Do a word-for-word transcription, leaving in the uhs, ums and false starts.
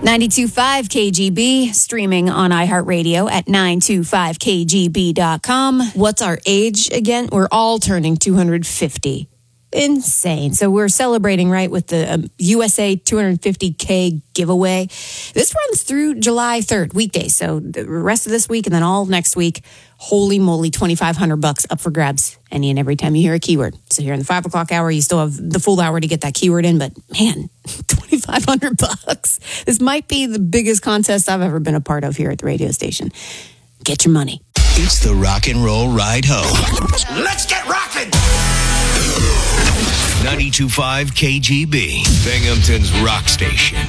ninety-two point five K G B, streaming on iHeartRadio at nine two five K G B dot com. What's our age again? We're all turning two hundred fifty. Insane. So we're celebrating, right, with the um, U S A two hundred fifty K giveaway. This runs through July third, weekdays. So the rest of this week and then all next week. Holy moly, twenty-five hundred bucks up for grabs any and every time you hear a keyword. So here in the five o'clock hour, you still have the full hour to get that keyword in. But man, twenty-five hundred bucks. This might be the biggest contest I've ever been a part of here at the radio station. Get your money. It's the rock and roll ride home. Let's get rocking! ninety-two point five K G B, Binghamton's rock station.